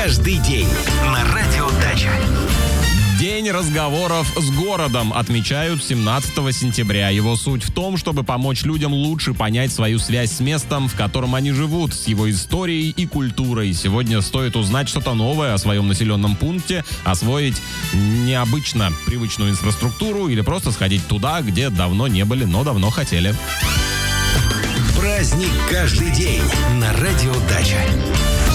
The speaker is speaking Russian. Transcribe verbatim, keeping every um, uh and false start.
каждый день. На радио Дача. День разговоров с городом отмечают семнадцатого сентября. Его суть в том, чтобы помочь людям лучше понять свою связь с местом, в котором они живут, с его историей и культурой. Сегодня стоит узнать что-то новое о своем населенном пункте, освоить необычно привычную инфраструктуру или просто сходить туда, где давно не были, но давно хотели. Праздник каждый день. На радио Дача.